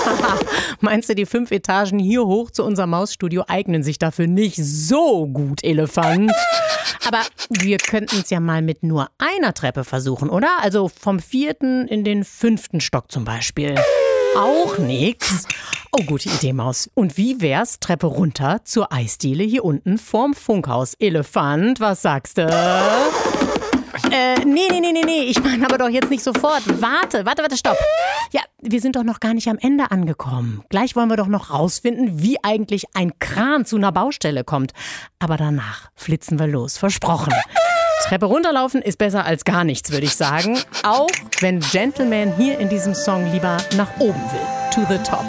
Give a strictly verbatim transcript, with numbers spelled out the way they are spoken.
Meinst du, die fünf Etagen hier hoch zu unserem Mausstudio eignen sich dafür nicht so gut, Elefant? Aber wir könnten es ja mal mit nur einer Treppe versuchen, oder? Also vom vierten in den fünften Stock zum Beispiel. Auch nix? Oh, gute Idee, Maus. Und wie wär's, Treppe runter zur Eisdiele hier unten vorm Funkhaus? Elefant, was sagst du? Äh, nee, nee, nee, nee, nee, ich meine aber doch jetzt nicht sofort. Warte, warte, warte, stopp. Ja, wir sind doch noch gar nicht am Ende angekommen. Gleich wollen wir doch noch rausfinden, wie eigentlich ein Kran zu einer Baustelle kommt. Aber danach flitzen wir los, versprochen. Treppe runterlaufen ist besser als gar nichts, würde ich sagen. Auch wenn Gentleman hier in diesem Song lieber nach oben will. To the top.